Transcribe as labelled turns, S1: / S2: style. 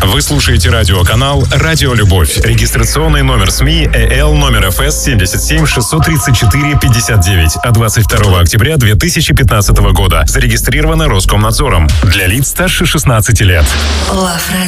S1: Вы слушаете радиоканал «Радио Любовь». Регистрационный номер СМИ ЭЛ номер ФС 77 634 59 от 22 октября 2015 года. Зарегистрировано Роскомнадзором. Для лиц старше 16 лет.
S2: Лав